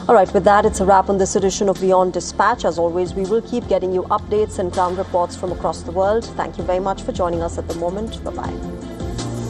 All right, with that, it's a wrap on this edition of Beyond Dispatch. As always, we will keep getting you updates and ground reports from across the world. Thank you very much for joining us at the moment. Bye-bye.